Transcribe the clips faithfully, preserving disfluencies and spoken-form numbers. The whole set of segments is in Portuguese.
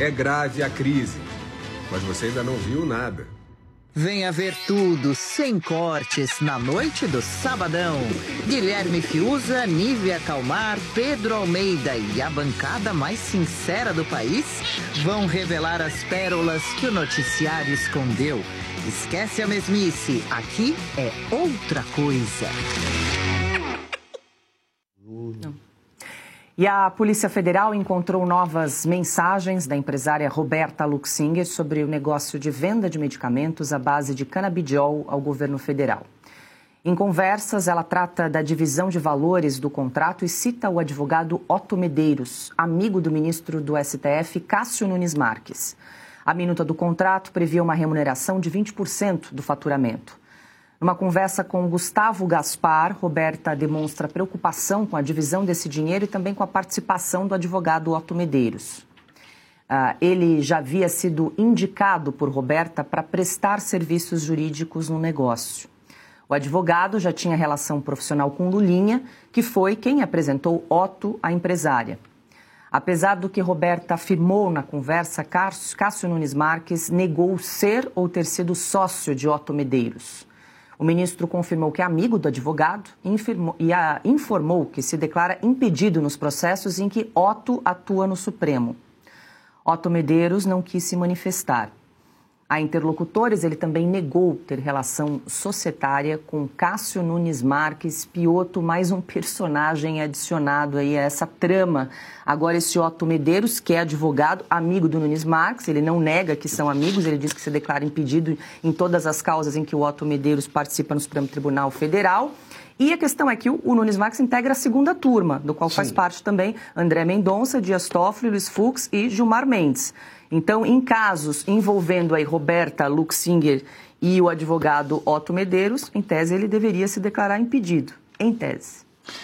É grave a crise, mas você ainda não viu nada. Venha ver tudo, sem cortes, na noite do Sabadão. Guilherme Fiuza, Nívia Calmar, Pedro Almeida e a bancada mais sincera do país vão revelar as pérolas que o noticiário escondeu. Esquece a mesmice, aqui é outra coisa. Não. E a Polícia Federal encontrou novas mensagens da empresária Roberta Luxinger sobre o negócio de venda de medicamentos à base de canabidiol ao governo federal. Em conversas, ela trata da divisão de valores do contrato e cita o advogado Otto Medeiros, amigo do ministro do S T F, Cássio Nunes Marques. A minuta do contrato previa uma remuneração de vinte por cento do faturamento. Numa conversa com Gustavo Gaspar, Roberta demonstra preocupação com a divisão desse dinheiro e também com a participação do advogado Otto Medeiros. Uh, ele já havia sido indicado por Roberta para prestar serviços jurídicos no negócio. O advogado já tinha relação profissional com Lulinha, que foi quem apresentou Otto à empresária. Apesar do que Roberta afirmou na conversa, Cássio Nunes Marques negou ser ou ter sido sócio de Otto Medeiros. O ministro confirmou que é amigo do advogado infirmou, e a, informou que se declara impedido nos processos em que Otto atua no Supremo. Otto Medeiros não quis se manifestar. A interlocutores, ele também negou ter relação societária com Cássio Nunes Marques, Piotto, mais um personagem adicionado aí a essa trama. Agora esse Otto Medeiros, que é advogado, amigo do Nunes Marques, ele não nega que são amigos, ele diz que se declara impedido em todas as causas em que o Otto Medeiros participa no Supremo Tribunal Federal. E a questão é que o, o Nunes Marques integra a segunda turma, do qual Sim. faz parte também André Mendonça, Dias Toffoli, Luiz Fux e Gilmar Mendes. Então, em casos envolvendo aí Roberta Luxinger e o advogado Otto Medeiros, em tese ele deveria se declarar impedido, em tese.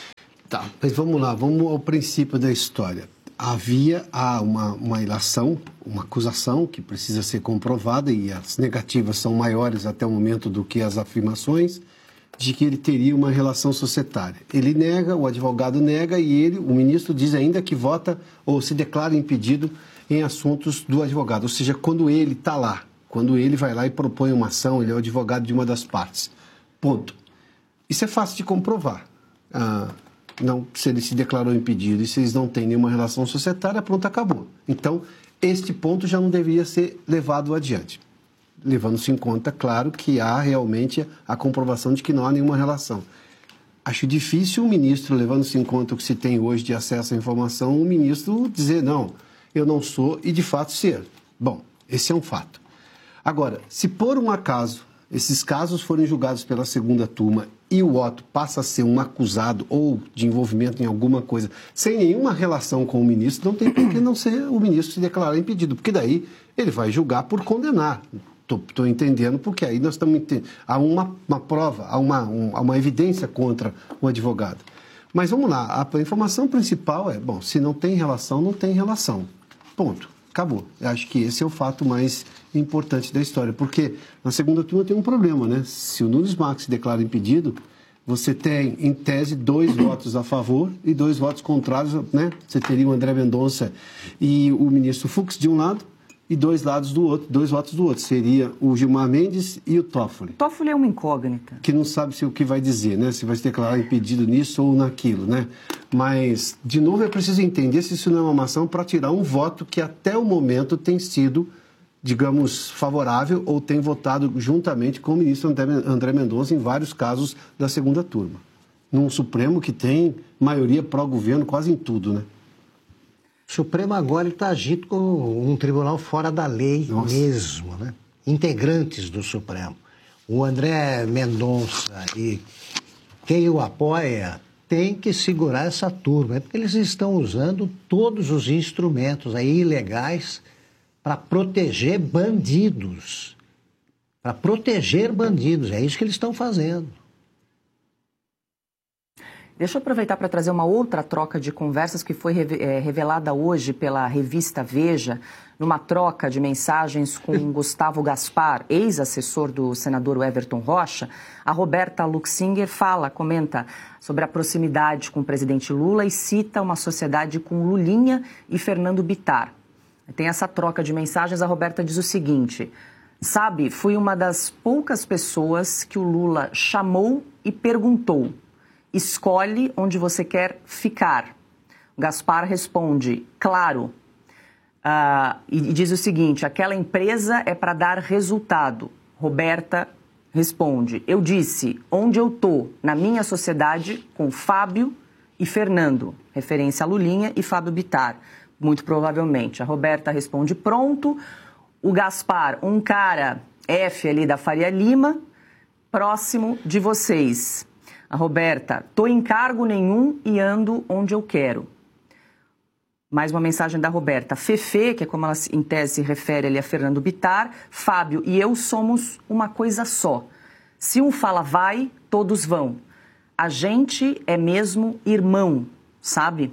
Tá, mas vamos lá, vamos ao princípio da história. Havia ah, uma, uma ilação, uma acusação que precisa ser comprovada e as negativas são maiores até o momento do que as afirmações, de que ele teria uma relação societária. Ele nega, o advogado nega e ele, o ministro diz ainda que vota ou se declara impedido em assuntos do advogado, ou seja, quando ele está lá, quando ele vai lá e propõe uma ação, ele é o advogado de uma das partes. Ponto. Isso é fácil de comprovar. Ah, não, se ele se declarou impedido e se eles não têm nenhuma relação societária, pronto, acabou. Então, este ponto já não deveria ser levado adiante. Levando-se em conta, claro, que há realmente a comprovação de que não há nenhuma relação. Acho difícil o ministro, levando-se em conta o que se tem hoje de acesso à informação, o ministro dizer, não, eu não sou e de fato ser. Bom, esse é um fato. Agora, se por um acaso esses casos forem julgados pela segunda turma e o Otto passa a ser um acusado ou de envolvimento em alguma coisa sem nenhuma relação com o ministro, não tem por que não ser o ministro se declarar impedido, porque daí ele vai julgar por condenar. Estou entendendo, porque aí nós estamos entendendo. Há uma, uma prova, há uma, um, há uma evidência contra o advogado. Mas vamos lá, a informação principal é, bom, se não tem relação, não tem relação. Ponto. Acabou. Eu acho que esse é o fato mais importante da história, porque na segunda turma tem um problema, né? Se o Nunes Marques se declara impedido, você tem, em tese, dois votos a favor e dois votos contrários, né? Você teria o André Mendonça e o ministro Fux de um lado, e dois lados do outro, dois votos do outro. Seria o Gilmar Mendes e o Toffoli. Toffoli é uma incógnita. Que não sabe se o que vai dizer, né? Se vai se declarar impedido nisso ou naquilo, né? Mas, de novo, é preciso entender se isso não é uma ação para tirar um voto que até o momento tem sido, digamos, favorável ou tem votado juntamente com o ministro André Mendonça em vários casos da segunda turma. Num Supremo que tem maioria pró-governo quase em tudo, né? O Supremo agora está agindo como um tribunal fora da lei Nossa. mesmo, né? Integrantes do Supremo. O André Mendonça e quem o apoia tem que segurar essa turma, porque eles estão usando todos os instrumentos aí ilegais para proteger bandidos. Para proteger bandidos, é isso que eles estão fazendo. Deixa eu aproveitar para trazer uma outra troca de conversas que foi revelada hoje pela revista Veja, numa troca de mensagens com Gustavo Gaspar, ex-assessor do senador Everton Rocha. A Roberta Luxinger fala, comenta sobre a proximidade com o presidente Lula e cita uma sociedade com Lulinha e Fernando Bittar. Tem essa troca de mensagens, a Roberta diz o seguinte: sabe, fui uma das poucas pessoas que o Lula chamou e perguntou: escolhe onde você quer ficar. O Gaspar responde: claro. Uh, e diz o seguinte: aquela empresa é para dar resultado. Roberta responde: eu disse onde eu tô, na minha sociedade, com Fábio e Fernando, referência a Lulinha e Fábio Bittar, muito provavelmente. A Roberta responde: pronto. O Gaspar, um cara F ali da Faria Lima, próximo de vocês. A Roberta: tô em cargo nenhum e ando onde eu quero. Mais uma mensagem da Roberta: Fefe, que é como ela em tese se refere ali a Fernando Bittar, Fábio e eu somos uma coisa só. Se um fala vai, todos vão. A gente é mesmo irmão, sabe?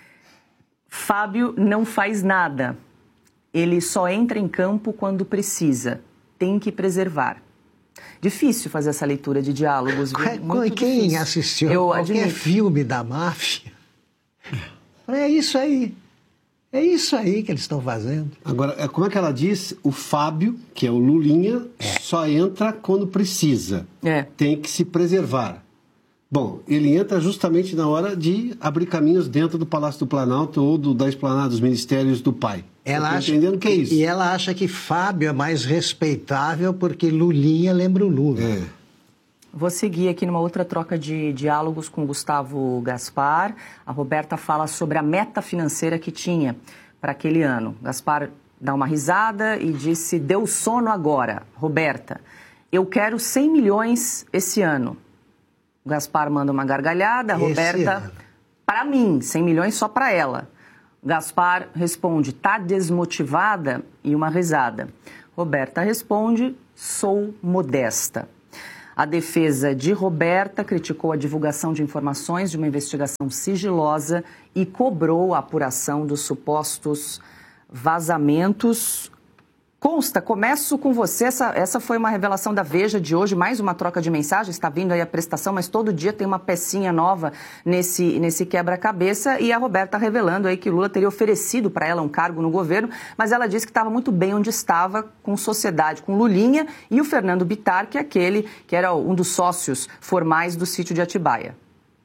Fábio não faz nada. Ele só entra em campo quando precisa. Tem que preservar. Difícil fazer essa leitura de diálogos. Muito Quem difícil. assistiu Eu qualquer admito. filme da máfia, é isso aí. É isso aí que eles estão fazendo. Agora, como é que ela diz? O Fábio, que é o Lulinha, é. só entra quando precisa. É. Tem que se preservar. Bom, ele entra justamente na hora de abrir caminhos dentro do Palácio do Planalto ou do, da esplanada dos ministérios do pai. Ela acha, entendendo o que é isso. E ela acha que Fábio é mais respeitável porque Lulinha lembra o Lula. É. Vou seguir aqui numa outra troca de diálogos com Gustavo Gaspar. A Roberta fala sobre a meta financeira que tinha para aquele ano. Gaspar dá uma risada e disse: deu sono agora. Roberta: eu quero cem milhões esse ano. O Gaspar manda uma gargalhada. A Roberta: para mim, cem milhões só para ela. O Gaspar responde: tá desmotivada? E uma risada. Roberta responde: sou modesta. A defesa de Roberta criticou a divulgação de informações de uma investigação sigilosa e cobrou a apuração dos supostos vazamentos. Consta, começo com você, essa, essa foi uma revelação da Veja de hoje, mais uma troca de mensagens, está vindo aí a prestação, mas todo dia tem uma pecinha nova nesse, nesse quebra-cabeça, e a Roberta revelando aí que Lula teria oferecido para ela um cargo no governo, mas ela disse que estava muito bem onde estava, com sociedade, com Lulinha e o Fernando Bittar, que é aquele que era um dos sócios formais do sítio de Atibaia.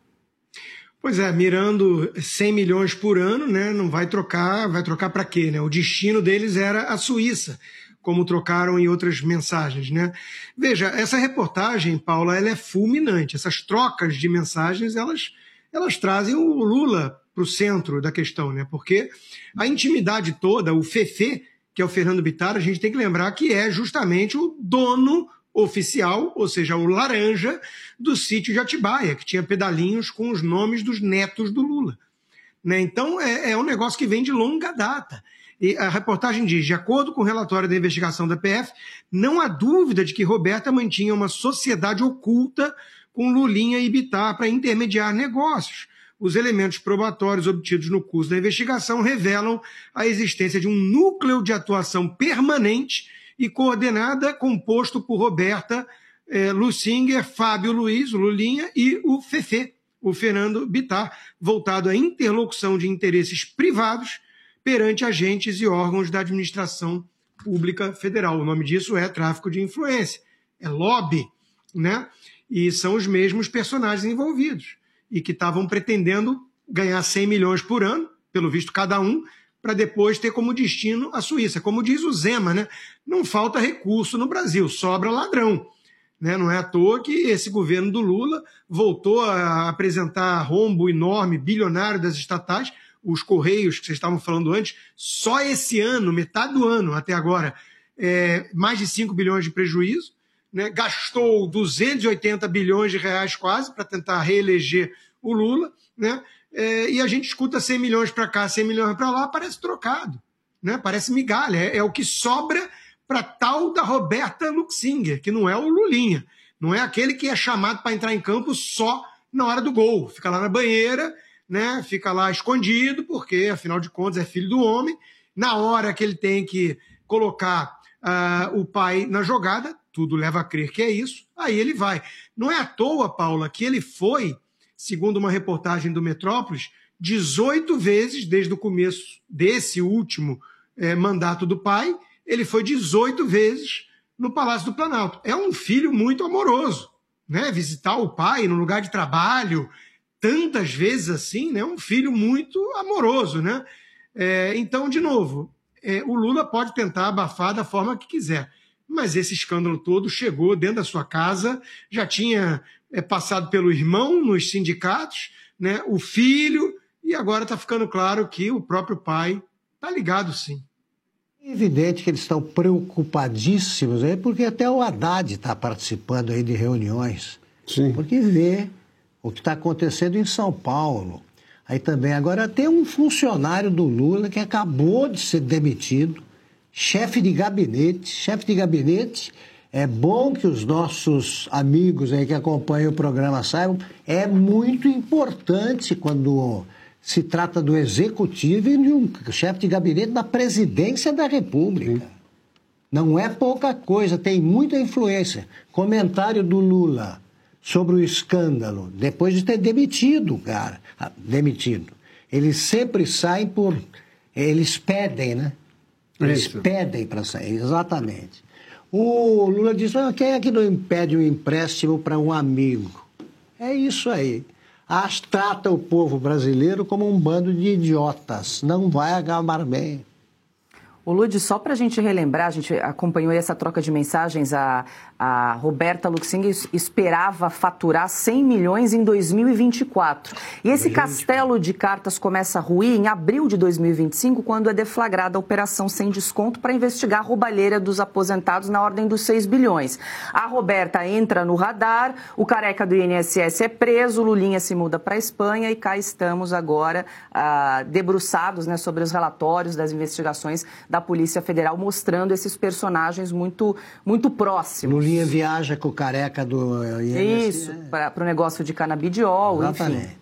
Pois é, mirando cem milhões por ano, né, não vai trocar, vai trocar para quê, né? O destino deles era a Suíça, como trocaram em outras mensagens, né? Veja, essa reportagem, Paula, ela é fulminante. Essas trocas de mensagens, elas, elas trazem o Lula para o centro da questão, né? Porque a intimidade toda, o Fefe, que é o Fernando Bittar, a gente tem que lembrar que é justamente o dono oficial, ou seja, o laranja do sítio de Atibaia, que tinha pedalinhos com os nomes dos netos do Lula. Né? Então, é, é um negócio que vem de longa data. E a reportagem diz: de acordo com o relatório da investigação da P F, não há dúvida de que Roberta mantinha uma sociedade oculta com Lulinha e Bittar para intermediar negócios. Os elementos probatórios obtidos no curso da investigação revelam a existência de um núcleo de atuação permanente e coordenada, composto por Roberta eh, Luxinger, Fábio Luiz, o Lulinha, e o Fefe, o Fernando Bittar, voltado à interlocução de interesses privados perante agentes e órgãos da administração pública federal. O nome disso é tráfico de influência, é lobby, né? E são os mesmos personagens envolvidos e que estavam pretendendo ganhar cem milhões por ano, pelo visto cada um, para depois ter como destino a Suíça. Como diz o Zema, né? Não falta recurso no Brasil, sobra ladrão. Né? Não é à toa que esse governo do Lula voltou a apresentar rombo enorme, bilionário das estatais, os Correios, que vocês estavam falando antes, só esse ano, metade do ano até agora, é, mais de cinco bilhões de prejuízo, né? Gastou duzentos e oitenta bilhões de reais quase para tentar reeleger o Lula, né? É, e a gente escuta cem milhões para cá, cem milhões para lá, parece trocado, né? Parece migalha, é, é o que sobra para tal da Roberta Luxinger, que não é o Lulinha, não é aquele que é chamado para entrar em campo só na hora do gol, fica lá na banheira, né? Fica lá escondido, porque afinal de contas é filho do homem, na hora que ele tem que colocar uh, o pai na jogada, tudo leva a crer que é isso, aí ele vai. Não é à toa, Paula, que ele foi, segundo uma reportagem do Metrópolis, dezoito vezes desde o começo desse último é, mandato do pai, ele foi dezoito vezes no Palácio do Planalto. É um filho muito amoroso, né? Visitar o pai no lugar de trabalho, tantas vezes assim, né? Um filho muito amoroso, né? É, então, de novo, é, o Lula pode tentar abafar da forma que quiser, mas esse escândalo todo chegou dentro da sua casa, já tinha é, passado pelo irmão nos sindicatos, né? O filho, e agora está ficando claro que o próprio pai está ligado, sim. É evidente que eles estão preocupadíssimos aí, porque até o Haddad está participando aí de reuniões. Sim. Porque vê o que está acontecendo em São Paulo. Aí também agora tem um funcionário do Lula que acabou de ser demitido, chefe de gabinete, chefe de gabinete. É bom que os nossos amigos aí que acompanham o programa saibam, é muito importante quando se trata do executivo e de um chefe de gabinete da presidência da República. Sim. Não é pouca coisa, tem muita influência. Comentário do Lula sobre o escândalo, depois de ter demitido o cara, demitido. Eles sempre saem por... Eles pedem, né? Eles Isso. pedem para sair, exatamente. O Lula diz, ah, quem é que não impede um empréstimo para um amigo? É isso aí. As trata o povo brasileiro como um bando de idiotas. Não vai acabar bem. O Lud, só para a gente relembrar, a gente acompanhou essa troca de mensagens, a, a Roberta Luxinger esperava faturar cem milhões em dois mil e vinte e quatro. E esse castelo de cartas começa a ruir em abril de dois mil e vinte e cinco, quando é deflagrada a operação sem desconto para investigar a roubalheira dos aposentados na ordem dos seis bilhões. A Roberta entra no radar, o careca do I N S S é preso, o Lulinha se muda para a Espanha e cá estamos agora ah, debruçados, né, sobre os relatórios das investigações da Polícia Federal, mostrando esses personagens muito, muito próximos. Lulinha viaja com o careca do I N S S. Isso, para o negócio de canabidiol, Exatamente. Enfim.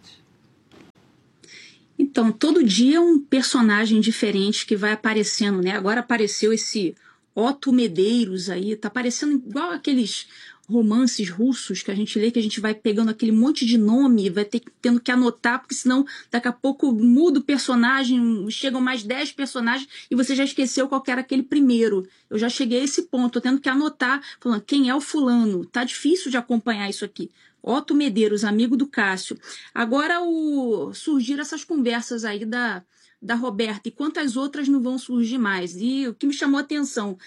Então, todo dia um personagem diferente que vai aparecendo, né? Agora apareceu esse Otto Medeiros aí, tá parecendo igual aqueles romances russos que a gente lê, que a gente vai pegando aquele monte de nome, vai ter, tendo que anotar, porque senão daqui a pouco muda o personagem, chegam mais dez personagens e você já esqueceu qual que era aquele primeiro. Eu já cheguei a esse ponto, tô tendo que anotar, falando quem é o fulano. Tá difícil de acompanhar isso aqui. Otto Medeiros, amigo do Cássio. Agora o, surgiram essas conversas aí da, da Roberta, e quantas outras não vão surgir mais. E o que me chamou a atenção,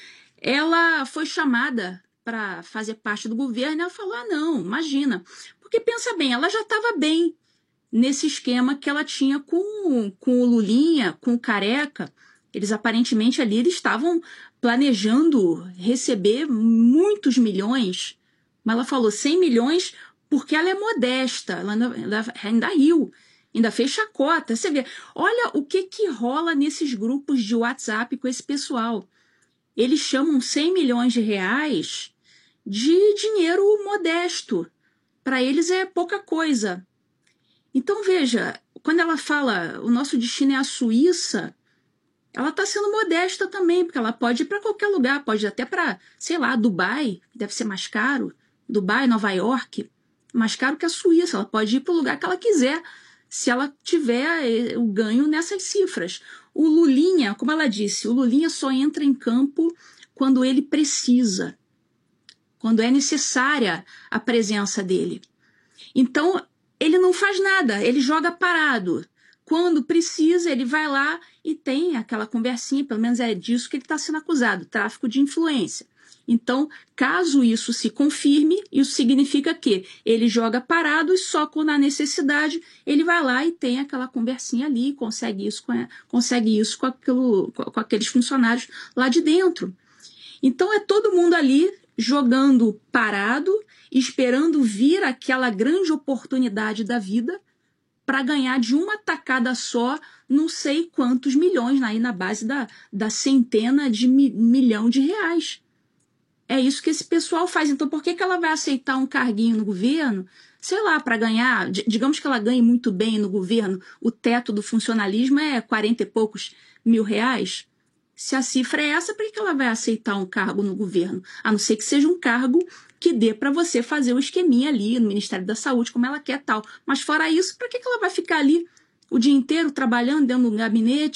ela foi chamada para fazer parte do governo, e ela falou, ah, não, imagina. Porque pensa bem, ela já estava bem nesse esquema que ela tinha com, com o Lulinha, com o Careca. Eles aparentemente ali eles estavam planejando receber muitos milhões, mas ela falou cem milhões porque ela é modesta, ela ainda, ela ainda riu, ainda fez chacota. Você vê, olha o que, que rola nesses grupos de WhatsApp com esse pessoal. Eles chamam cem milhões de reais de dinheiro modesto. Para eles é pouca coisa. Então, veja, quando ela fala o nosso destino é a Suíça, ela está sendo modesta também, porque ela pode ir para qualquer lugar, pode ir até para, sei lá, Dubai, que deve ser mais caro, Dubai, Nova York, mais caro que a Suíça. Ela pode ir para o lugar que ela quiser, se ela tiver o ganho nessas cifras. O Lulinha, como ela disse, o Lulinha só entra em campo quando ele precisa, quando é necessária a presença dele. Então, ele não faz nada, ele joga parado. Quando precisa, ele vai lá e tem aquela conversinha, pelo menos é disso que ele está sendo acusado, tráfico de influência. Então, caso isso se confirme, isso significa que ele joga parado e só quando há necessidade ele vai lá e tem aquela conversinha ali, consegue isso com, consegue isso com, aquilo, com aqueles funcionários lá de dentro. Então, é todo mundo ali jogando parado, esperando vir aquela grande oportunidade da vida para ganhar de uma tacada só não sei quantos milhões, aí na base da, da centena de mi, milhão de reais. É isso que esse pessoal faz. Então, por que, que ela vai aceitar um carguinho no governo? Sei lá, para ganhar, digamos que ela ganhe muito bem no governo, o teto do funcionalismo é quarenta e poucos mil reais. Se a cifra é essa, por que, que ela vai aceitar um cargo no governo? A não ser que seja um cargo que dê para você fazer o esqueminha ali no Ministério da Saúde, como ela quer tal. Mas fora isso, para que, que ela vai ficar ali o dia inteiro trabalhando dentro do gabinete,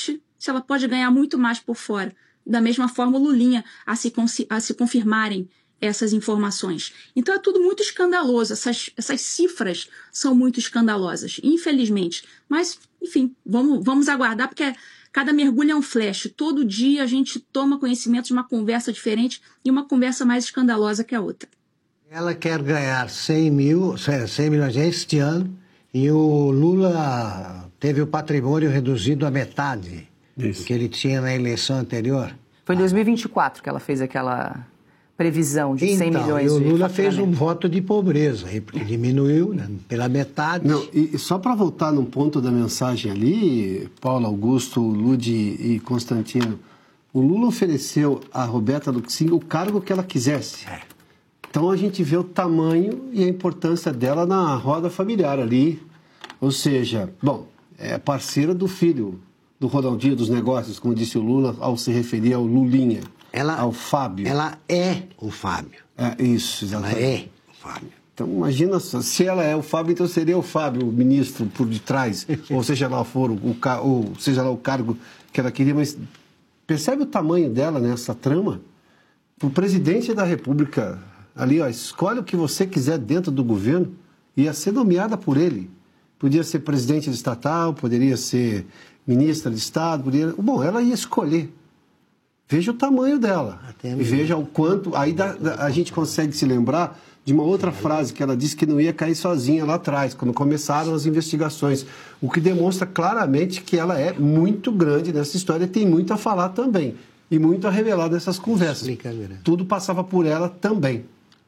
se ela pode ganhar muito mais por fora. Da mesma forma, o Lulinha, a se, a se confirmarem essas informações. Então é tudo muito escandaloso, essas, essas cifras são muito escandalosas, infelizmente. Mas, enfim, vamos, vamos aguardar, porque cada mergulho é um flash. Todo dia a gente toma conhecimento de uma conversa diferente e uma conversa mais escandalosa que a outra. Ela quer ganhar cem mil, cem milhões este ano, e o Lula teve o patrimônio reduzido à metade Isso. que ele tinha na eleição anterior. Foi em dois mil e vinte e quatro que ela fez aquela previsão de cem então, milhões de e o Lula fez um voto de pobreza, porque diminuiu, né, pela metade. Não, e só para voltar num ponto da mensagem ali, Paulo, Augusto, Ludi e Constantino, o Lula ofereceu a Roberta Luxemburgo o cargo que ela quisesse. É. Então a gente vê o tamanho e a importância dela na roda familiar ali. Ou seja, bom, é parceira do filho do Ronaldinho dos negócios, como disse o Lula, ao se referir ao Lulinha, ela, ao Fábio. Ela é o Fábio. É, isso, exatamente. Ela é o Fábio. Então imagina só, se ela é o Fábio, então seria o Fábio, o ministro por detrás, ou seja lá for, o, ou seja lá o cargo que ela queria, mas percebe o tamanho dela nessa trama? O presidente da República ali, ó, escolhe o que você quiser dentro do governo, ia ser nomeada por ele. Podia ser presidente de estatal, poderia ser ministra de Estado, poderia... Bom, ela ia escolher. Veja o tamanho dela. Até e veja o quanto... Aí dá, a gente consegue se lembrar de uma outra frase que ela disse que não ia cair sozinha lá atrás, quando começaram as investigações. O que demonstra claramente que ela é muito grande nessa história e tem muito a falar também. E muito a revelar dessas conversas. Tudo passava por ela também.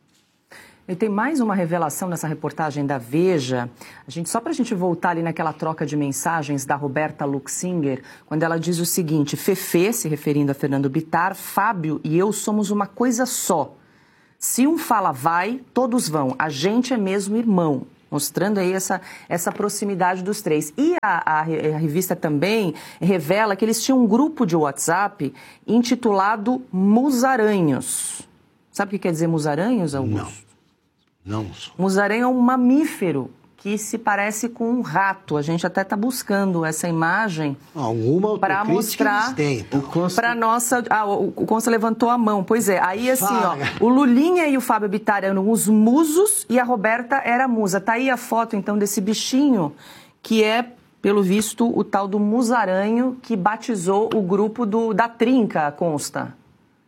E tem mais uma revelação nessa reportagem da Veja. A gente, só para a gente voltar ali naquela troca de mensagens da Roberta Luxinger, quando ela diz o seguinte: Fefe, se referindo a Fernando Bittar, Fábio e eu somos uma coisa só. Se um fala vai, todos vão. A gente é mesmo irmão. Mostrando aí essa, essa proximidade dos três. E a, a, a revista também revela que eles tinham um grupo de WhatsApp intitulado Musaranhos. Sabe o que quer dizer musaranhos, Augusto? Não. Não. Musaranho é um mamífero que se parece com um rato. A gente até está buscando essa imagem para mostrar então. para nossa... Ah, o, o Consta levantou a mão. Pois é, aí assim, ó, o Lulinha e o Fábio Bittar eram os musos e a Roberta era a musa. Tá aí a foto, então, desse bichinho que é, pelo visto, o tal do musaranho que batizou o grupo do, da Trinca, Consta.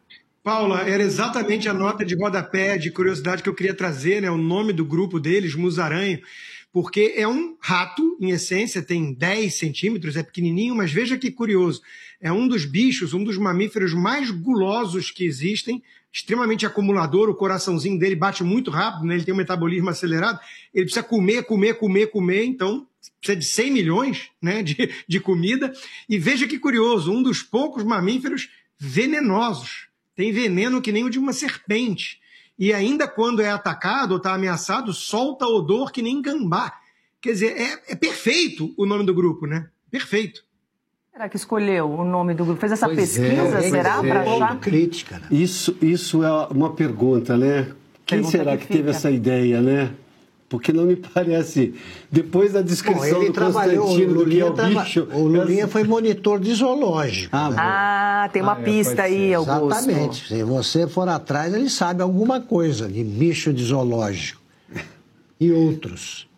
Paula, era exatamente a nota de rodapé, de curiosidade que eu queria trazer, né? O nome do grupo deles, Musaranho, porque é um rato, em essência, tem dez centímetros, é pequenininho, mas veja que curioso. É um dos bichos, um dos mamíferos mais gulosos que existem, extremamente acumulador, o coraçãozinho dele bate muito rápido, né? Ele tem um metabolismo acelerado, ele precisa comer, comer, comer, comer, então precisa de cem milhões, né, de, de comida. E veja que curioso, um dos poucos mamíferos venenosos. Tem veneno que nem o de uma serpente. E ainda quando é atacado ou está ameaçado, solta odor que nem gambá. Quer dizer, é, é perfeito o nome do grupo, né? Perfeito. Será que escolheu o nome do grupo? Fez essa pois pesquisa, é, será? É. Para achar? Crítica, né? Isso, isso é uma pergunta, né? Quem Pergunta será que que, teve essa ideia, né? Porque não me parece... Depois da descrição Bom, do Constantino do que é o bicho... O Lulinha essa... foi monitor de zoológico. Ah, né? ah tem uma ah, pista é, aí, Augusto. Exatamente. Se você for atrás, ele sabe alguma coisa de bicho de zoológico. E outros.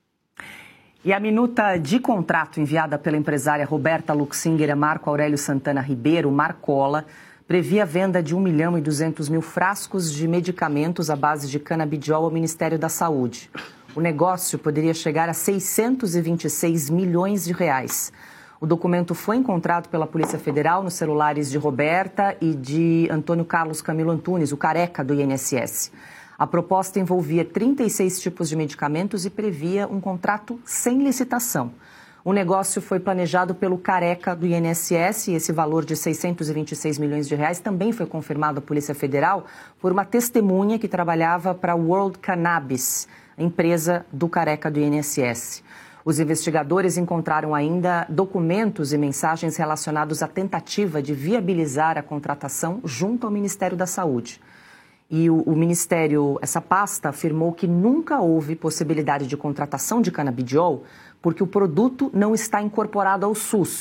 E a minuta de contrato enviada pela empresária Roberta Luxinger a Marco Aurélio Santana Ribeiro, Marcola, previa a venda de um milhão e duzentos mil frascos de medicamentos à base de canabidiol ao Ministério da Saúde. O negócio poderia chegar a seiscentos e vinte e seis milhões de reais. O documento foi encontrado pela Polícia Federal nos celulares de Roberta e de Antônio Carlos Camilo Antunes, o careca do I N S S. A proposta envolvia trinta e seis tipos de medicamentos e previa um contrato sem licitação. O negócio foi planejado pelo careca do I N S S e esse valor de seiscentos e vinte e seis milhões de reais também foi confirmado à Polícia Federal por uma testemunha que trabalhava para a World Cannabis, a empresa do careca do I N S S. Os investigadores encontraram ainda documentos e mensagens relacionados à tentativa de viabilizar a contratação junto ao Ministério da Saúde. E o, o Ministério, essa pasta, afirmou que nunca houve possibilidade de contratação de canabidiol porque o produto não está incorporado ao SUS.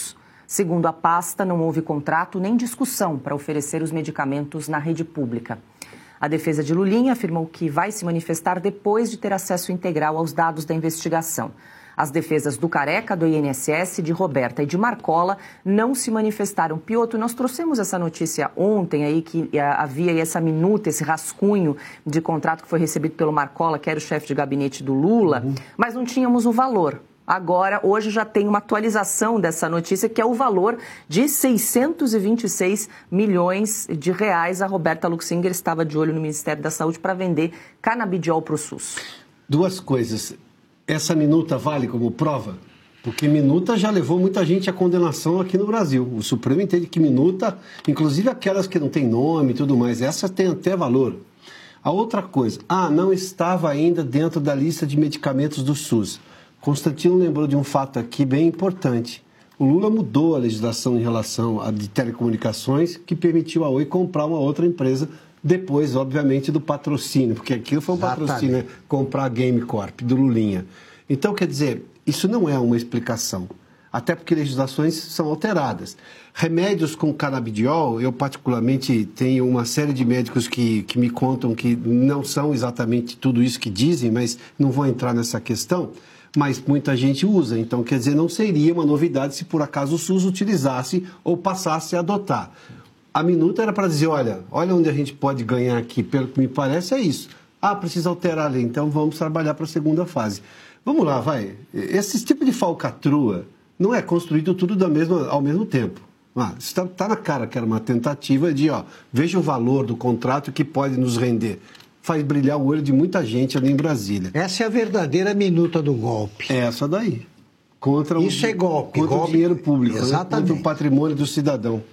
Segundo a pasta, não houve contrato nem discussão para oferecer os medicamentos na rede pública. A defesa de Lulinha afirmou que vai se manifestar depois de ter acesso integral aos dados da investigação. As defesas do Careca, do I N S S, de Roberta e de Marcola não se manifestaram. Piotr, nós trouxemos essa notícia ontem aí que havia essa minuta, esse rascunho de contrato que foi recebido pelo Marcola, que era o chefe de gabinete do Lula, uhum. mas não tínhamos o valor. Agora, hoje já tem uma atualização dessa notícia, que é o valor de seiscentos e vinte e seis milhões de reais. A Roberta Luxinger estava de olho no Ministério da Saúde para vender canabidiol para o SUS. Duas coisas. Essa minuta vale como prova? Porque minuta já levou muita gente à condenação aqui no Brasil. O Supremo entende que minuta, inclusive aquelas que não têm nome e tudo mais, essa tem até valor. A outra coisa, ah, não estava ainda dentro da lista de medicamentos do SUS. Constantino lembrou de um fato aqui bem importante. O Lula mudou a legislação em relação à de telecomunicações, que permitiu a Oi comprar uma outra empresa, depois, obviamente, do patrocínio, porque aquilo foi um Exatamente. patrocínio, né? Comprar a Game Corp, do Lulinha. Então, quer dizer, isso não é uma explicação, até porque legislações são alteradas. Remédios com canabidiol, eu particularmente tenho uma série de médicos que, que me contam que não são exatamente tudo isso que dizem, mas não vou entrar nessa questão, mas muita gente usa. Então, quer dizer, não seria uma novidade se por acaso o SUS utilizasse ou passasse a adotar. A minuta era para dizer, olha, olha onde a gente pode ganhar aqui, pelo que me parece é isso. Ah, precisa alterar a lei, então vamos trabalhar para a segunda fase. Vamos lá, vai. Esse tipo de falcatrua não é construído tudo da mesma, ao mesmo tempo. Ah, está, está na cara que era uma tentativa de, ó, veja o valor do contrato que pode nos render. Faz brilhar o olho de muita gente ali em Brasília. Essa é a verdadeira minuta do golpe. É essa daí. Contra o, Isso é golpe. Contra golpe. o dinheiro público, Exatamente. Né? Contra o patrimônio do cidadão.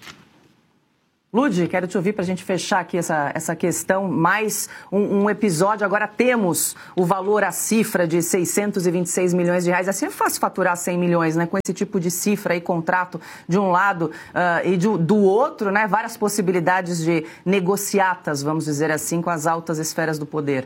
Ludi, quero te ouvir para a gente fechar aqui essa, essa questão. Mais um, um episódio. Agora temos o valor, a cifra de seiscentos e vinte e seis milhões de reais. Assim é fácil faturar cem milhões, né? Com esse tipo de cifra e contrato de um lado uh, e de, do outro, né? Várias possibilidades de negociatas, vamos dizer assim, com as altas esferas do poder.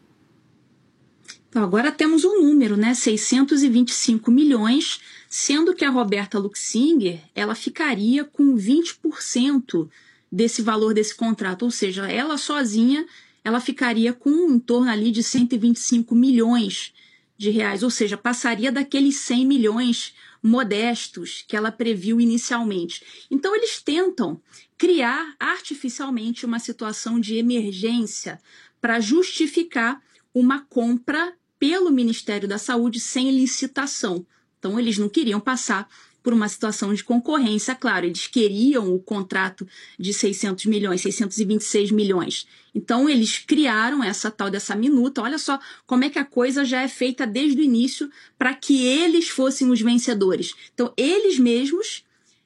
Então, agora temos um número, né? seiscentos e vinte e cinco milhões, sendo que a Roberta Luxinger, ela ficaria com vinte por cento desse valor desse contrato, ou seja, ela sozinha, ela ficaria com em torno ali de cento e vinte e cinco milhões de reais, ou seja, passaria daqueles cem milhões modestos que ela previu inicialmente. Então, eles tentam criar artificialmente uma situação de emergência para justificar uma compra pelo Ministério da Saúde sem licitação. Então, eles não queriam passar por uma situação de concorrência, claro, eles queriam o contrato de seiscentos milhões, seiscentos e vinte e seis milhões. Então, eles criaram essa tal dessa minuta. Olha só como é que a coisa já é feita desde o início para que eles fossem os vencedores. Então, eles mesmos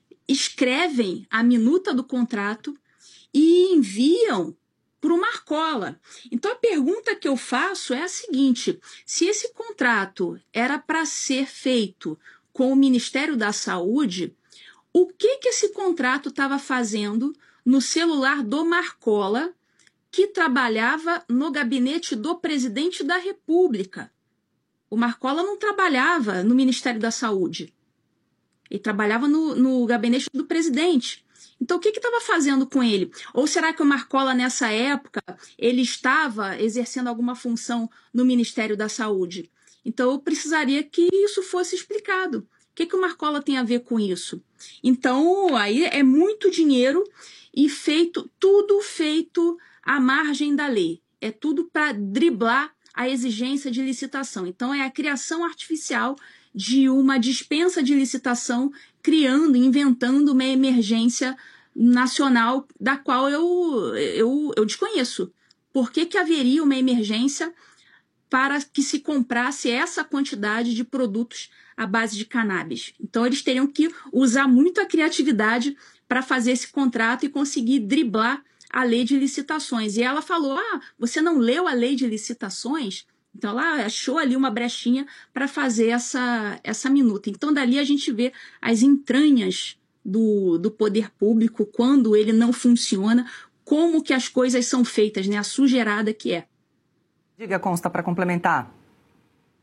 escrevem a minuta do contrato e enviam para o Marcola. Então, a pergunta que eu faço é a seguinte: se esse contrato era para ser feito com o Ministério da Saúde, o que, que esse contrato estava fazendo no celular do Marcola, que trabalhava no gabinete do presidente da República? O Marcola não trabalhava no Ministério da Saúde. Ele trabalhava no, no gabinete do presidente. Então, o que estava fazendo com ele? Ou será que o Marcola, nessa época, ele estava exercendo alguma função no Ministério da Saúde? Então, eu precisaria que isso fosse explicado. O que, que o Marcola tem a ver com isso? Então, aí é muito dinheiro e feito, tudo feito à margem da lei. É tudo para driblar a exigência de licitação. Então, é a criação artificial de uma dispensa de licitação, criando, inventando uma emergência nacional da qual eu, eu, eu desconheço. Por que, que haveria uma emergência para que se comprasse essa quantidade de produtos à base de cannabis? Então, eles teriam que usar muito a criatividade para fazer esse contrato e conseguir driblar a lei de licitações. E ela falou, ah, você não leu a lei de licitações? Então, ela achou ali uma brechinha para fazer essa, essa minuta. Então, dali a gente vê as entranhas do, do poder público, quando ele não funciona, como que as coisas são feitas, né? A sujeirada que é. Diga, Consta, para complementar.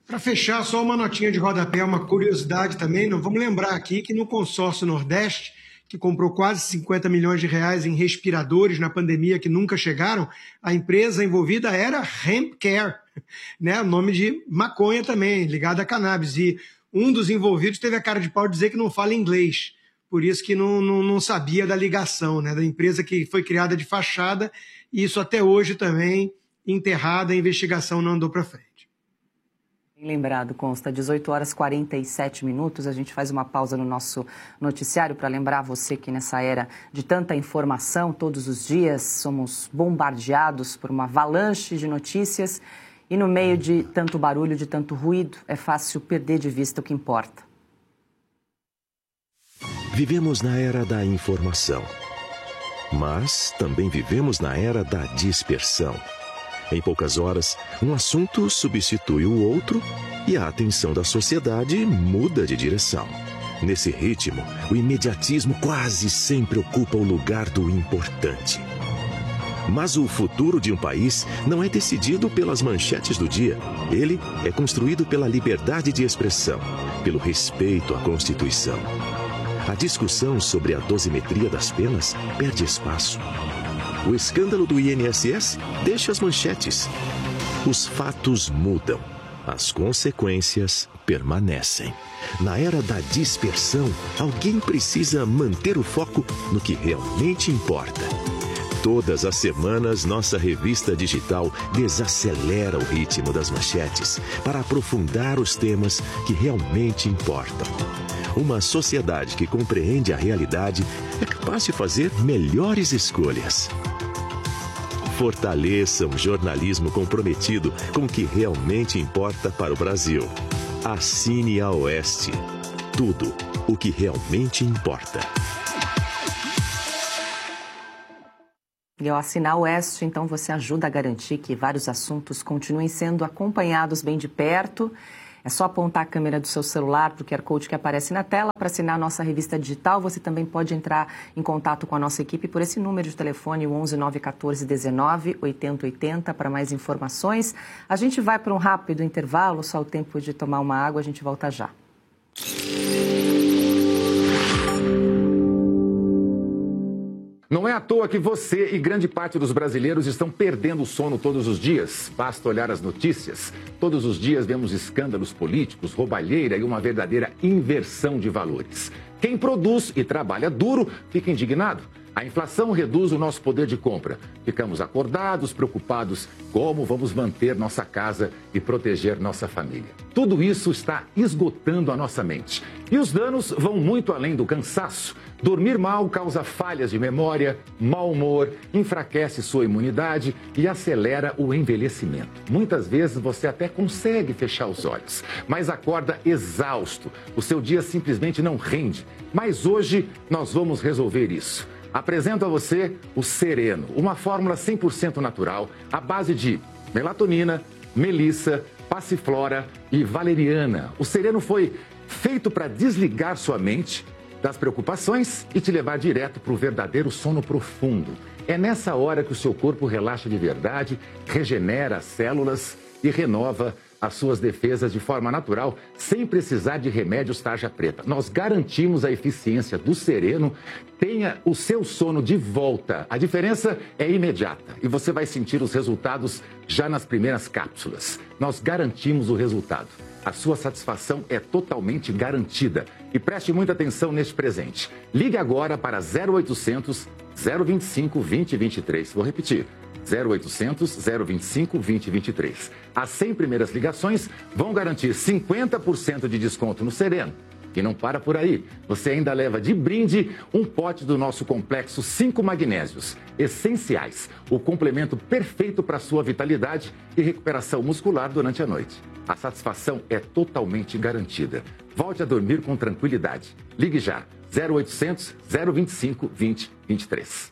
Para fechar, só uma notinha de rodapé, uma curiosidade também. Não vamos lembrar aqui que no consórcio Nordeste, que comprou quase cinquenta milhões de reais em respiradores na pandemia que nunca chegaram, a empresa envolvida era Hemp Care, né? O nome de maconha também, ligado a cannabis. E um dos envolvidos teve a cara de pau de dizer que não fala inglês, por isso que não, não, não sabia da ligação, né? Da empresa que foi criada de fachada, e isso até hoje também enterrada, a investigação não andou para frente. Bem lembrado, Consta, dezoito horas e quarenta e sete minutos, a gente faz uma pausa no nosso noticiário para lembrar você que nessa era de tanta informação, todos os dias somos bombardeados por uma avalanche de notícias e no meio de tanto barulho, de tanto ruído, é fácil perder de vista o que importa. Vivemos na era da informação, mas também vivemos na era da dispersão. Em poucas horas, um assunto substitui o outro e a atenção da sociedade muda de direção. Nesse ritmo, o imediatismo quase sempre ocupa o lugar do importante. Mas o futuro de um país não é decidido pelas manchetes do dia. Ele é construído pela liberdade de expressão, pelo respeito à Constituição. A discussão sobre a dosimetria das penas perde espaço. O escândalo do I N S S deixa as manchetes. Os fatos mudam. As consequências permanecem. Na era da dispersão, alguém precisa manter o foco no que realmente importa. Todas as semanas, nossa revista digital desacelera o ritmo das manchetes para aprofundar os temas que realmente importam. Uma sociedade que compreende a realidade é capaz de fazer melhores escolhas. Fortaleça um jornalismo comprometido com o que realmente importa para o Brasil. Assine a Oeste. Tudo o que realmente importa. E ao assinar o Oeste, então você ajuda a garantir que vários assuntos continuem sendo acompanhados bem de perto. É só apontar a câmera do seu celular para o Q R Code que aparece na tela para assinar a nossa revista digital. Você também pode entrar em contato com a nossa equipe por esse número de telefone, o onze nove um quatro dezenove oitenta oitenta, para mais informações. A gente vai para um rápido intervalo, só o tempo de tomar uma água, a gente volta já. Não é à toa que você e grande parte dos brasileiros estão perdendo o sono todos os dias. Basta olhar as notícias. Todos os dias vemos escândalos políticos, roubalheira e uma verdadeira inversão de valores. Quem produz e trabalha duro fica indignado. A inflação reduz o nosso poder de compra. Ficamos acordados, preocupados como vamos manter nossa casa e proteger nossa família. Tudo isso está esgotando a nossa mente. E os danos vão muito além do cansaço. Dormir mal causa falhas de memória, mau humor, enfraquece sua imunidade e acelera o envelhecimento. Muitas vezes você até consegue fechar os olhos, mas acorda exausto. O seu dia simplesmente não rende. Mas hoje nós vamos resolver isso. Apresento a você o Sereno, uma fórmula cem por cento natural, à base de melatonina, melissa, passiflora e valeriana. O Sereno foi feito para desligar sua mente das preocupações e te levar direto para o verdadeiro sono profundo. É nessa hora que o seu corpo relaxa de verdade, regenera as células e renova as suas defesas de forma natural, sem precisar de remédios tarja preta. Nós garantimos a eficiência do Sereno. Tenha o seu sono de volta. A diferença é imediata e você vai sentir os resultados já nas primeiras cápsulas. Nós garantimos o resultado. A sua satisfação é totalmente garantida. E preste muita atenção neste presente. Ligue agora para zero oitocentos, zero vinte e cinco, vinte e vinte e três. Vou repetir. zero oitocentos, zero vinte e cinco, vinte e vinte e três. As cem primeiras ligações vão garantir cinquenta por cento de desconto no Sereno. E não para por aí. Você ainda leva de brinde um pote do nosso complexo cinco magnésios, essenciais, o complemento perfeito para a sua vitalidade e recuperação muscular durante a noite. A satisfação é totalmente garantida. Volte a dormir com tranquilidade. Ligue já. zero oitocentos, zero vinte e cinco, vinte e vinte e três.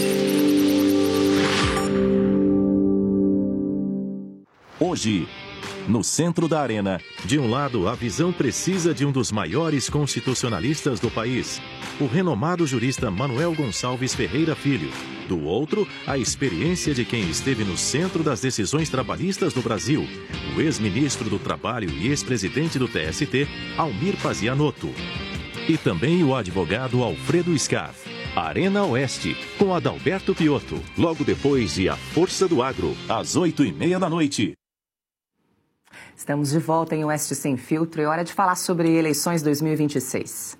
Hoje, No centro da arena, de um lado, a visão precisa de um dos maiores constitucionalistas do país, o renomado jurista Manuel Gonçalves Ferreira Filho. Do outro, a experiência de quem esteve no centro das decisões trabalhistas do Brasil, o ex-ministro do Trabalho e ex-presidente do T S T, Almir Pazianotto. E também o advogado Alfredo Scaff. Arena Oeste, com Adalberto Piotto, logo depois de A Força do Agro, às oito e meia da noite. Estamos de volta em Oeste Sem Filtro e é hora de falar sobre eleições dois mil e vinte e seis.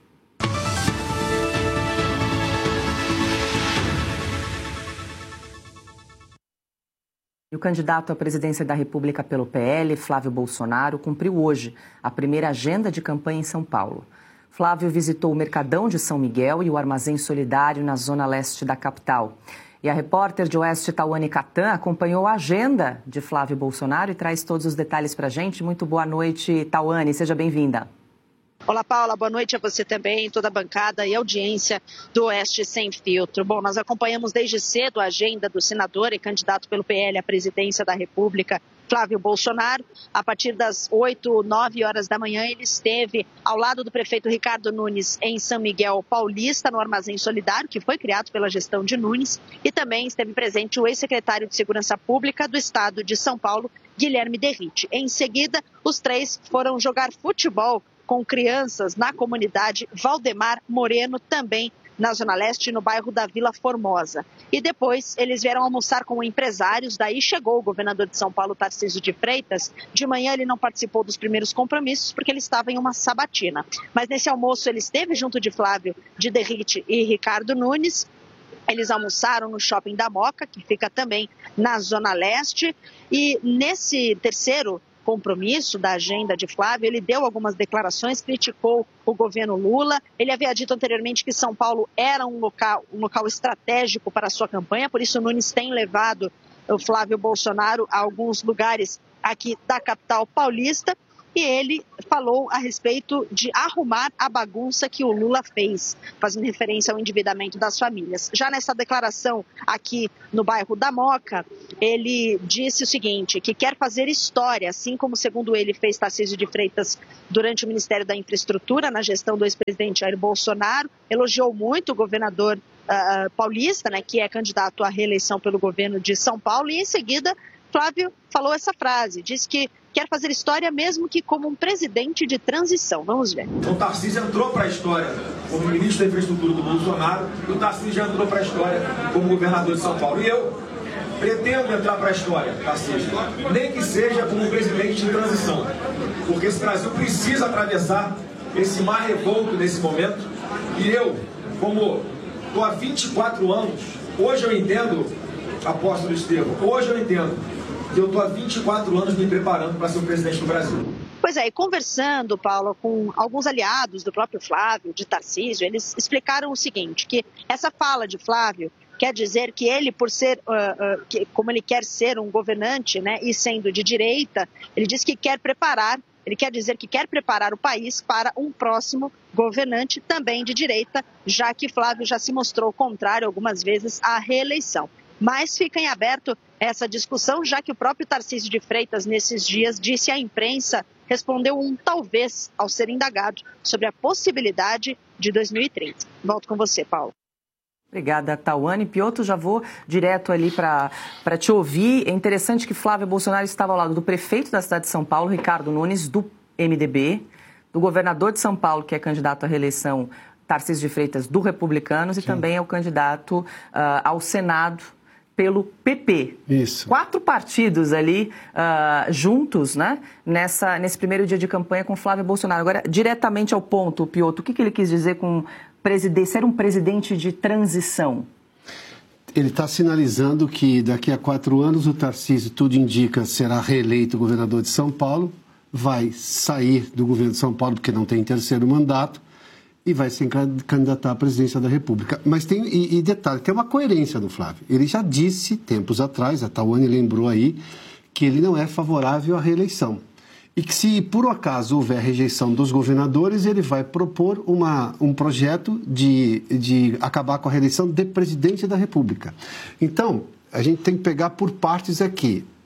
E o candidato à presidência da República pelo P L, Flávio Bolsonaro, cumpriu hoje a primeira agenda de campanha em São Paulo. Flávio visitou o Mercadão de São Miguel e o Armazém Solidário na zona leste da capital. E a repórter de Oeste, Tawane Catan, acompanhou a agenda de Flávio Bolsonaro e traz todos os detalhes para a gente. Muito boa noite, Tawane, seja bem-vinda. Olá, Paula, boa noite a você também, toda a bancada e audiência do Oeste Sem Filtro. Bom, nós acompanhamos desde cedo a agenda do senador e candidato pelo P L à presidência da República, Flávio Bolsonaro. A partir das oito, nove horas da manhã, ele esteve ao lado do prefeito Ricardo Nunes em São Miguel Paulista, no Armazém Solidário, que foi criado pela gestão de Nunes, e também esteve presente o ex-secretário de Segurança Pública do Estado de São Paulo, Guilherme Derrite. Em seguida, os três foram jogar futebol com crianças na comunidade Valdemar Moreno, também na Zona Leste, no bairro da Vila Formosa. E depois eles vieram almoçar com empresários, daí chegou o governador de São Paulo, Tarcísio de Freitas. De manhã ele não participou dos primeiros compromissos porque ele estava em uma sabatina. Mas nesse almoço ele esteve junto de Flávio, de Derrite e Ricardo Nunes. Eles almoçaram no Shopping da Moca, que fica também na Zona Leste. E nesse terceiro compromisso da agenda de Flávio, ele deu algumas declarações, criticou o governo Lula. Ele havia dito anteriormente que São Paulo era um local, um local estratégico para a sua campanha, por isso o Nunes tem levado o Flávio Bolsonaro a alguns lugares aqui da capital paulista. E ele falou a respeito de arrumar a bagunça que o Lula fez, fazendo referência ao endividamento das famílias. Já nessa declaração aqui no bairro da Moca, ele disse o seguinte, que quer fazer história, assim como, segundo ele, fez Tarcísio de Freitas durante o Ministério da Infraestrutura, na gestão do ex-presidente Jair Bolsonaro. Elogiou muito o governador uh, paulista, né, que é candidato à reeleição pelo governo de São Paulo, e em seguida Flávio falou essa frase, disse que quer fazer história mesmo que como um presidente de transição. Vamos ver. O Tarcísio entrou para a história como ministro da Infraestrutura do Bolsonaro e o Tarcísio já entrou para a história como governador de São Paulo. E eu pretendo entrar para a história, Tarcísio, nem que seja como um presidente de transição, porque esse Brasil precisa atravessar esse mar revolto nesse momento. E eu, como estou há vinte e quatro anos, hoje eu entendo, apóstolo Estevão, hoje eu entendo que eu estou há vinte e quatro anos me preparando para ser o presidente do Brasil. Pois é, e conversando, Paulo, com alguns aliados do próprio Flávio, de Tarcísio, eles explicaram o seguinte, que essa fala de Flávio quer dizer que ele, por ser, uh, uh, que, como ele quer ser um governante, né, e sendo de direita, ele diz que quer preparar, ele quer dizer que quer preparar o país para um próximo governante também de direita, já que Flávio já se mostrou contrário algumas vezes à reeleição. Mas fica em aberto essa discussão, já que o próprio Tarcísio de Freitas, nesses dias, disse à imprensa, respondeu um talvez ao ser indagado sobre a possibilidade de dois mil e trinta. Volto com você, Paulo. Obrigada, Tawane. Piotto, já vou direto ali para te ouvir. É interessante que Flávio Bolsonaro estava ao lado do prefeito da cidade de São Paulo, Ricardo Nunes, do M D B, do governador de São Paulo, que é candidato à reeleição, Tarcísio de Freitas, do Republicanos, e Sim. também é o candidato uh, ao Senado pelo P P. Isso. Quatro partidos ali uh, juntos, né, nessa, nesse primeiro dia de campanha com Flávio Bolsonaro. Agora, diretamente ao ponto, Piotto, o que, que ele quis dizer com ser um presidente de transição? Ele está sinalizando que daqui a quatro anos o Tarcísio, tudo indica, será reeleito governador de São Paulo, vai sair do governo de São Paulo porque não tem terceiro mandato, e vai se candidatar à presidência da República. Mas tem, e, e detalhe, tem uma coerência do Flávio. Ele já disse, tempos atrás, a Tawane lembrou aí, que ele não é favorável à reeleição. E que se, por acaso, houver rejeição dos governadores, ele vai propor uma, um projeto de, de acabar com a reeleição de presidente da República. Então, a gente tem que pegar por partes aqui.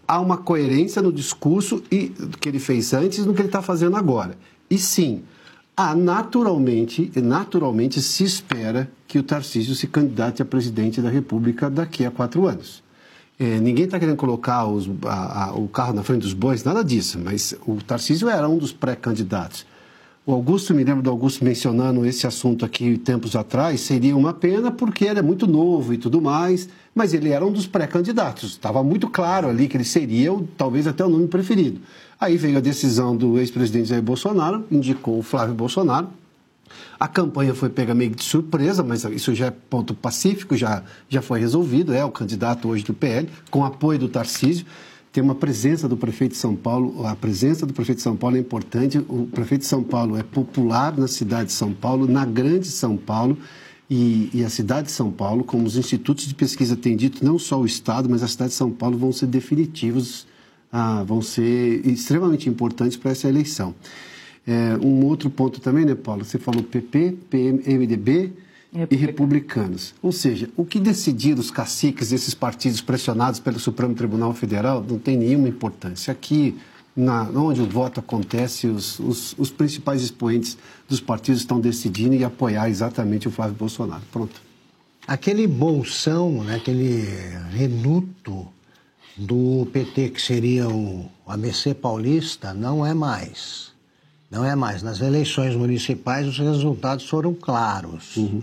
há uma coerência no discurso e, que ele fez antes e no que ele está fazendo agora. E sim, há naturalmente, naturalmente se espera que o Tarcísio se candidate a presidente da República daqui a quatro anos. É, ninguém está querendo colocar os, a, a, o carro na frente dos bois, nada disso, mas o Tarcísio era um dos pré-candidatos. O Augusto, me lembro do Augusto mencionando esse assunto aqui tempos atrás, seria uma pena porque ele é muito novo e tudo mais, mas ele era um dos pré-candidatos. Estava muito claro ali que ele seria talvez até o nome preferido. Aí veio a decisão do ex-presidente Jair Bolsonaro, indicou o Flávio Bolsonaro. A campanha foi pega meio de surpresa, mas isso já é ponto pacífico, já, já foi resolvido. É o candidato hoje do P L, com apoio do Tarcísio. Tem uma presença do prefeito de São Paulo. A presença do prefeito de São Paulo é importante. O prefeito de São Paulo é popular na cidade de São Paulo, na grande São Paulo. E, e a cidade de São Paulo, como os institutos de pesquisa têm dito, não só o Estado, mas a cidade de São Paulo vão ser definitivos, ah, vão ser extremamente importantes para essa eleição. É, um outro ponto também, né, Paulo? Você falou P P, P M D B e republicanos. Ou seja, o que decidiram os caciques desses partidos pressionados pelo Supremo Tribunal Federal não tem nenhuma importância. Aqui, na, onde o voto acontece, os, os, os principais expoentes dos partidos estão decidindo e apoiar exatamente o Flávio Bolsonaro. Pronto. Aquele bolsão, né, aquele reduto do P T que seria o A B C paulista, não é mais. Não é mais. Nas eleições municipais, os resultados foram claros. Uhum.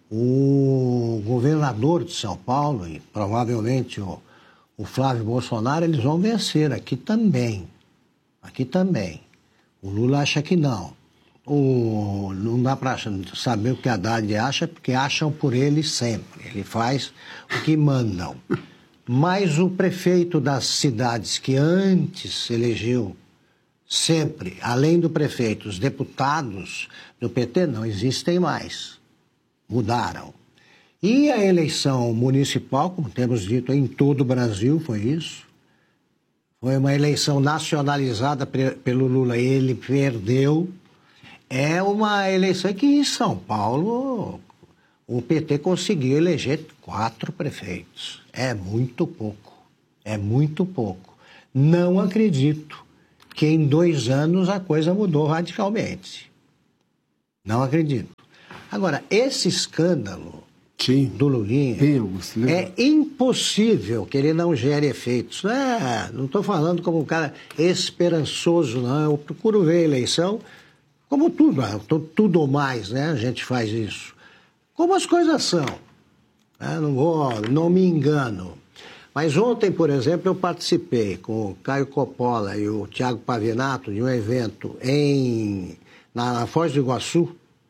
O governador de São Paulo e provavelmente o, o Flávio Bolsonaro, eles vão vencer aqui também. Aqui também. O Lula acha que não. O, não dá para saber o que a Haddad acha, porque acham por ele sempre. Ele faz o que mandam. Mas o prefeito das cidades que antes elegeu sempre, além do prefeito, os deputados do P T não existem mais. Mudaram. E a eleição municipal, como temos dito em todo o Brasil, foi isso. Foi uma eleição nacionalizada pelo Lula e ele perdeu. É uma eleição que em São Paulo o P T conseguiu eleger quatro prefeitos. É muito pouco. É muito pouco. Não acredito que em dois anos a coisa mudou radicalmente. Não acredito. Agora, esse escândalo Sim. do Lulinha, Sim, é impossível que ele não gere efeitos. É, não estou falando como um cara esperançoso, não. Eu procuro ver a eleição como tudo, tudo ou mais, né? A gente faz isso. Como as coisas são. Né? Não vou, não me engano. Mas ontem, por exemplo, eu participei com o Caio Coppola e o Tiago Pavinato de um evento em, na, na Foz do Iguaçu,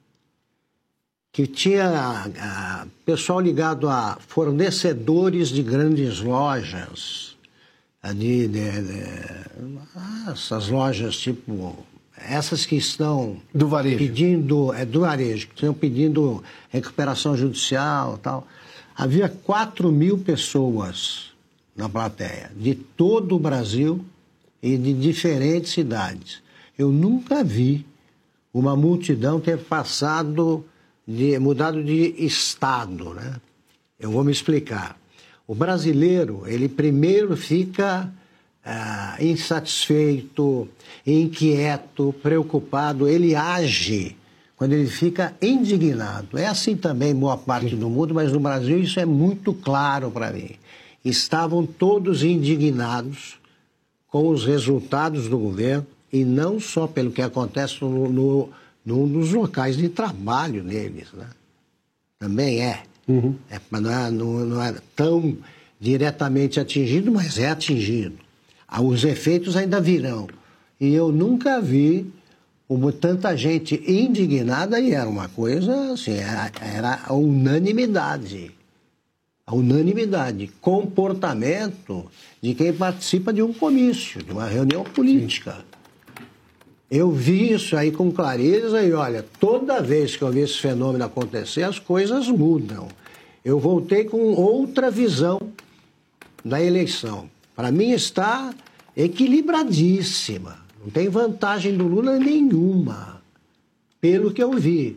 que tinha a, a, pessoal ligado a fornecedores de grandes lojas, de, de, de, essas lojas tipo, essas que estão do varejo. pedindo, é do varejo, que estão pedindo recuperação judicial e tal. Havia quatro mil pessoas na plateia, de todo o Brasil e de diferentes cidades. Eu nunca vi uma multidão ter passado, de, mudado de estado, né? Eu vou me explicar. O brasileiro, ele primeiro fica ah, insatisfeito, inquieto, preocupado, ele age quando ele fica indignado. É assim também em boa parte do mundo, mas no Brasil isso é muito claro para mim. Estavam todos indignados com os resultados do governo e não só pelo que acontece no, no, no, nos locais de trabalho deles, né? Também é. Uhum. é não, é não, não é tão diretamente atingido, mas é atingido. Os efeitos ainda virão. E eu nunca vi como tanta gente indignada, e era uma coisa assim, era, era a unanimidade. A unanimidade, comportamento de quem participa de um comício, de uma reunião política. Sim. Eu vi isso aí com clareza e, olha, toda vez que eu vi esse fenômeno acontecer, as coisas mudam. Eu voltei com outra visão da eleição. Para mim está equilibradíssima. Não tem vantagem do Lula nenhuma, pelo que eu vi.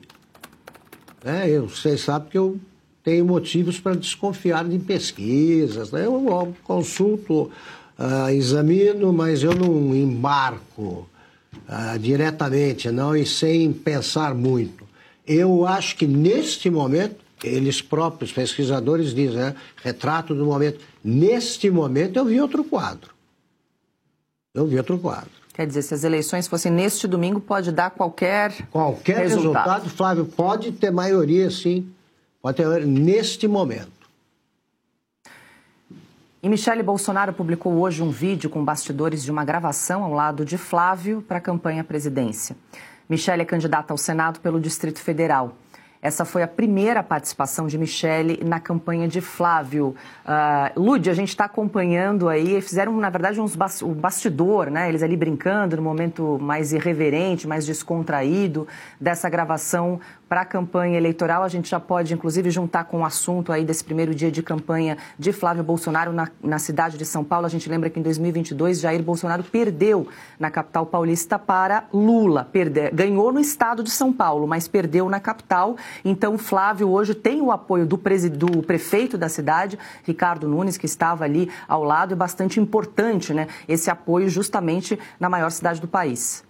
É, eu, vocês sabem que eu tenho motivos para desconfiar de pesquisas, né? Eu consulto uh, examino, mas eu não embarco uh, diretamente, não, e sem pensar muito. Eu acho que neste momento, eles próprios, pesquisadores dizem, né, retrato do momento, neste momento eu vi outro quadro. Eu vi outro quadro. Quer dizer, se as eleições fossem neste domingo, pode dar qualquer Qualquer resultado, resultado Flávio, pode ter maioria, sim. Pode ter maioria neste momento. E Michele Bolsonaro publicou hoje um vídeo com bastidores de uma gravação ao lado de Flávio para a campanha à presidência. Michele é candidata ao Senado pelo Distrito Federal. Essa foi a primeira participação de Michele na campanha de Flávio. Uh, Lud, a gente está acompanhando aí, fizeram, na verdade, uns bas- um bastidor, né? Eles ali brincando no momento mais irreverente, mais descontraído dessa gravação para a campanha eleitoral. A gente já pode, inclusive, juntar com o assunto aí desse primeiro dia de campanha de Flávio Bolsonaro na, na cidade de São Paulo. A gente lembra que em dois mil e vinte e dois, Jair Bolsonaro perdeu na capital paulista para Lula. Perde... Ganhou no estado de São Paulo, mas perdeu na capital. Então, Flávio hoje tem o apoio do, pres... do prefeito da cidade, Ricardo Nunes, que estava ali ao lado. É bastante importante, né, esse apoio justamente na maior cidade do país.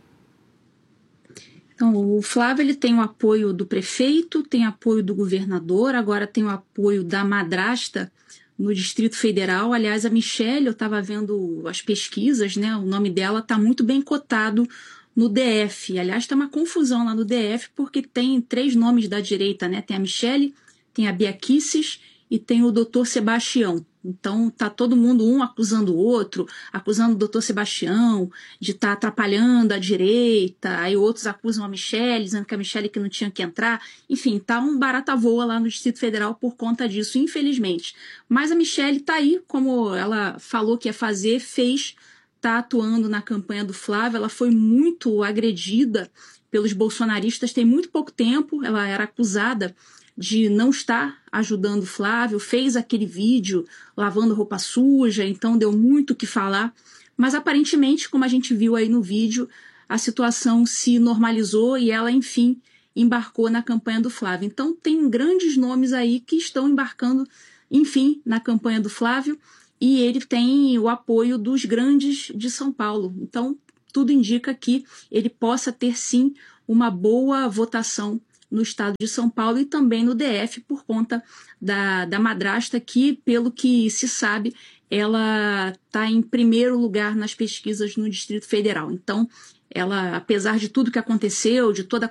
Então, o Flávio ele tem o apoio do prefeito, tem apoio do governador, agora tem o apoio da madrasta no Distrito Federal. Aliás, a Michele, eu estava vendo as pesquisas, né? O nome dela está muito bem cotado no D F. Aliás, está uma confusão lá no D F, porque tem três nomes da direita, né? Tem a Michele, tem a Bia Kicis e tem o doutor Sebastião. Então, tá todo mundo, um acusando o outro, acusando o doutor Sebastião de estar tá atrapalhando a direita, aí outros acusam a Michele, dizendo que a Michele que não tinha que entrar. Enfim, tá um barata voa lá no Distrito Federal por conta disso, infelizmente. Mas a Michele tá aí, como ela falou que ia fazer, fez, tá atuando na campanha do Flávio. Ela foi muito agredida pelos bolsonaristas tem muito pouco tempo, ela era acusada de não estar ajudando o Flávio, fez aquele vídeo lavando roupa suja, então deu muito o que falar, mas aparentemente, como a gente viu aí no vídeo, a situação se normalizou e ela, enfim, embarcou na campanha do Flávio. Então tem grandes nomes aí que estão embarcando, enfim, na campanha do Flávio, e ele tem o apoio dos grandes de São Paulo. Então tudo indica que ele possa ter, sim, uma boa votação no estado de São Paulo e também no D F, por conta da, da madrasta que, pelo que se sabe, ela está em primeiro lugar nas pesquisas no Distrito Federal. Então, ela, apesar de tudo que aconteceu, de toda a